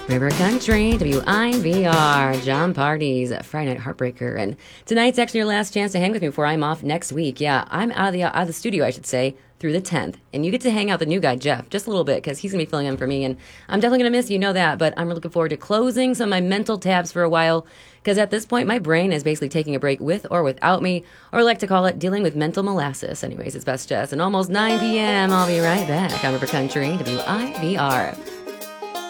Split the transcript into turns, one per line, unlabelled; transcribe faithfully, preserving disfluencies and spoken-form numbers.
River Country, W I V R, John Party's Friday Night Heartbreaker. And tonight's actually your last chance to hang with me before I'm off next week. Yeah, I'm out of the out of the studio, I should say, through the tenth. And you get to hang out with the new guy, Jeff, just a little bit, because he's going to be filling in for me. And I'm definitely going to miss you, know that. But I'm looking forward to closing some of my mental tabs for a while, because at this point, my brain is basically taking a break with or without me, or I like to call it dealing with mental molasses. Anyways, it's Best Jess. And almost nine p.m., I'll be right back on River Country, W I V R.